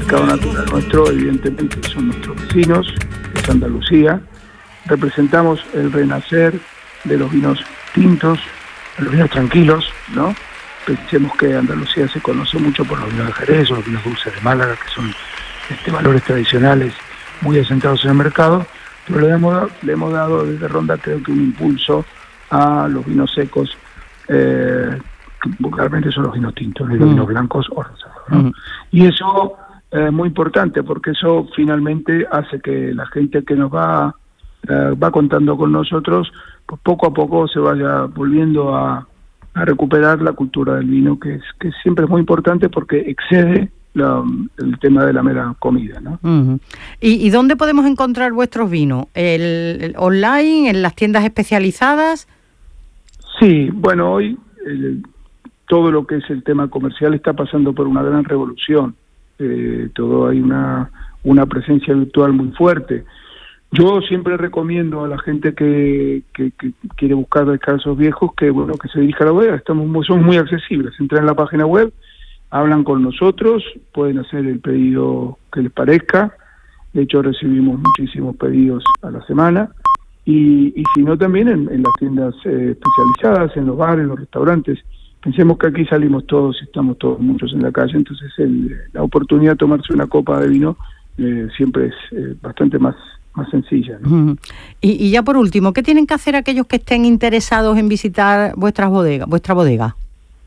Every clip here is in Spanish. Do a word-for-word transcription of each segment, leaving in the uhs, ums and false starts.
mercado natural nuestro, evidentemente, son nuestros vecinos, es Andalucía. Representamos el renacer de los vinos tintos, de los vinos tranquilos, ¿no? Pensemos que Andalucía se conoce mucho por los vinos de Jerez, o los vinos dulces de Málaga, que son este, valores tradicionales muy asentados en el mercado, pero le hemos, le hemos dado desde Ronda, creo que un impulso a los vinos secos, eh, que vulgarmente son los vinos tintos, los mm. vinos blancos o rosados, ¿no? Mm. Y eso es muy importante, porque eso finalmente hace que la gente que nos va, eh, va contando con nosotros, pues poco a poco se vaya volviendo a, a recuperar la cultura del vino, que es que siempre es muy importante porque excede La, el tema de la mera comida, ¿no? Uh-huh. ¿Y, ¿Y dónde podemos encontrar vuestros vinos? ¿El, el online, en las tiendas especializadas? Sí, bueno, hoy el, todo lo que es el tema comercial está pasando por una gran revolución. Eh, todo hay una, una presencia virtual muy fuerte. Yo siempre recomiendo a la gente que, que, que quiere buscar descalzos viejos que, bueno, que se dirija a la web. Estamos muy, somos muy accesibles. Entran en la página web, hablan con nosotros, pueden hacer el pedido que les parezca. De hecho, recibimos muchísimos pedidos a la semana. Y, y si no, también en, en las tiendas eh, especializadas, en los bares, en los restaurantes. Pensemos que aquí salimos todos y estamos todos muchos en la calle, entonces el, la oportunidad de tomarse una copa de vino eh, siempre es eh, bastante más, más sencilla, ¿no? Uh-huh. Y, y ya por último, ¿qué tienen que hacer aquellos que estén interesados en visitar vuestras bodegas, vuestra bodega?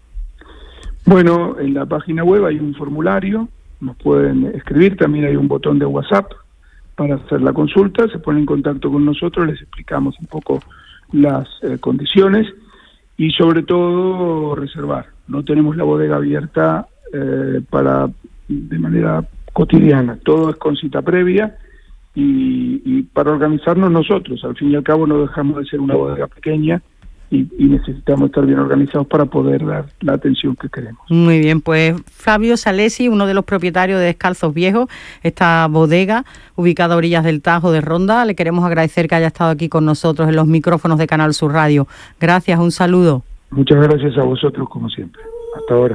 Bueno, en la página web hay un formulario, nos pueden escribir, también hay un botón de WhatsApp para hacer la consulta, se ponen en contacto con nosotros, les explicamos un poco las eh, condiciones y sobre todo reservar. No tenemos la bodega abierta eh, para de manera cotidiana, todo es con cita previa y, y para organizarnos nosotros. Al fin y al cabo no dejamos de ser una bodega pequeña, Y, y necesitamos estar bien organizados para poder dar la atención que queremos. Muy bien, pues Flavio Salesi, uno de los propietarios de Descalzos Viejos, esta bodega ubicada a orillas del Tajo de Ronda, le queremos agradecer que haya estado aquí con nosotros en los micrófonos de Canal Sur Radio. Gracias, un saludo. Muchas gracias a vosotros, como siempre. Hasta ahora.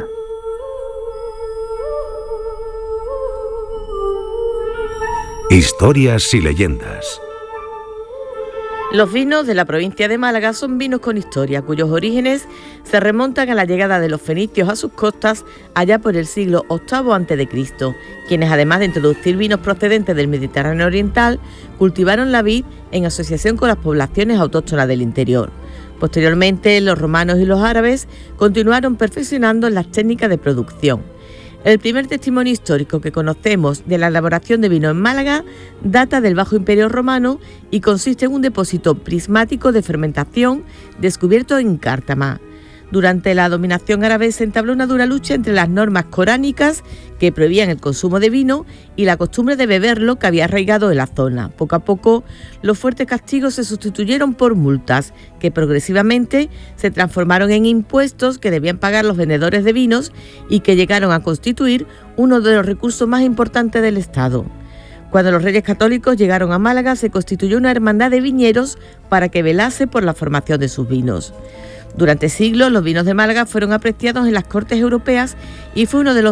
Historias y leyendas. Los vinos de la provincia de Málaga son vinos con historia, cuyos orígenes se remontan a la llegada de los fenicios a sus costas allá por el siglo octavo antes de Cristo, quienes además de introducir vinos procedentes del Mediterráneo oriental, cultivaron la vid en asociación con las poblaciones autóctonas del interior. Posteriormente, los romanos y los árabes continuaron perfeccionando las técnicas de producción. El primer testimonio histórico que conocemos de la elaboración de vino en Málaga data del Bajo Imperio Romano y consiste en un depósito prismático de fermentación descubierto en Cártama. Durante la dominación árabe se entabló una dura lucha entre las normas coránicas que prohibían el consumo de vino y la costumbre de beberlo que había arraigado en la zona. Poco a poco, los fuertes castigos se sustituyeron por multas, que progresivamente se transformaron en impuestos que debían pagar los vendedores de vinos y que llegaron a constituir uno de los recursos más importantes del Estado. Cuando los Reyes Católicos llegaron a Málaga, se constituyó una hermandad de viñeros para que velase por la formación de sus vinos. Durante siglos, los vinos de Málaga fueron apreciados en las cortes europeas y fue uno de los